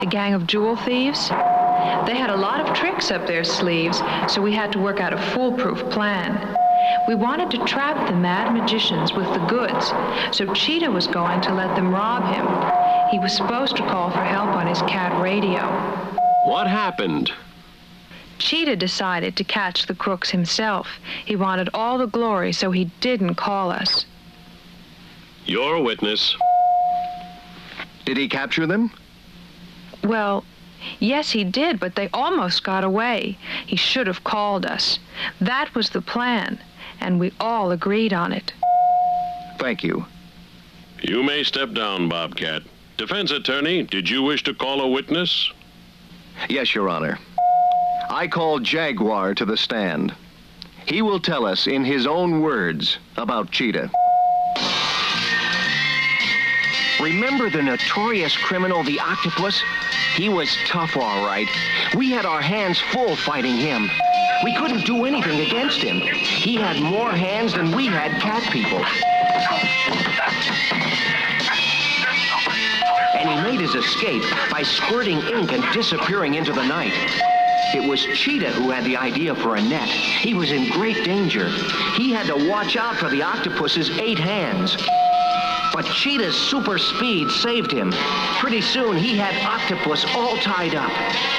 A gang of jewel thieves? They had a lot of tricks up their sleeves, so we had to work out a foolproof plan. We wanted to trap the mad magicians with the goods, so Cheetah was going to let them rob him. He was supposed to call for help on his cat radio. What happened? Cheetah decided to catch the crooks himself. He wanted all the glory, so he didn't call us. You're a witness. Did he capture them? Well, yes, he did, but they almost got away. He should have called us. That was the plan, and we all agreed on it. Thank you. You may step down, Bobcat. Defense attorney, did you wish to call a witness? Yes, Your Honor. I call Jaguar to the stand. He will tell us in his own words about Cheetah. Remember the notorious criminal, the Octopus? He was tough, all right. We had our hands full fighting him. We couldn't do anything against him. He had more hands than we had cat people. And he made his escape by squirting ink and disappearing into the night. It was Cheetah who had the idea for a net. He was in great danger. He had to watch out for the Octopus's 8 hands. But Cheetah's super speed saved him. Pretty soon, he had Octopus all tied up.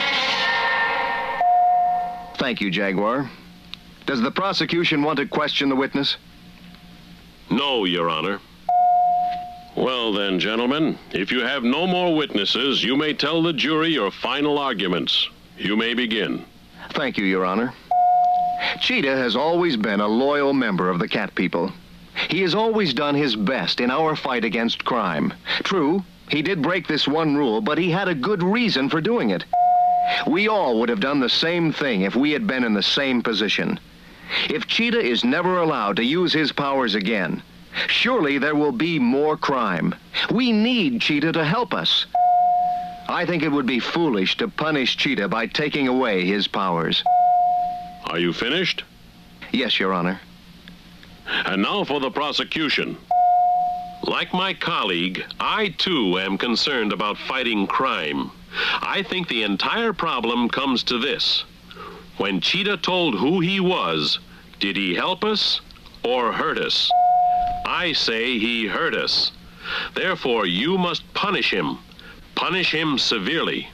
Thank you, Jaguar. Does the prosecution want to question the witness? No, Your Honor. Well then, gentlemen, if you have no more witnesses, you may tell the jury your final arguments. You may begin. Thank you, Your Honor. Cheetah has always been a loyal member of the cat people. He has always done his best in our fight against crime. True, he did break this one rule, but he had a good reason for doing it. We all would have done the same thing if we had been in the same position. If Cheetah is never allowed to use his powers again, surely there will be more crime. We need Cheetah to help us. I think it would be foolish to punish Cheetah by taking away his powers. Are you finished? Yes, Your Honor. And now for the prosecution. Like my colleague, I too am concerned about fighting crime. I think the entire problem comes to this. When Cheetah told who he was, did he help us or hurt us? I say he hurt us. Therefore, you must punish him. Punish him severely.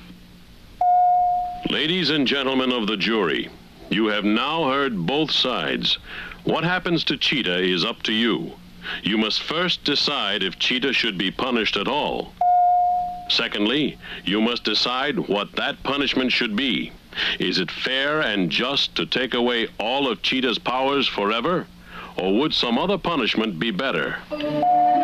Ladies and gentlemen of the jury, you have now heard both sides. What happens to Cheetah is up to you. You must first decide if Cheetah should be punished at all. Secondly, you must decide what that punishment should be. Is it fair and just to take away all of Cheetah's powers forever? Or would some other punishment be better?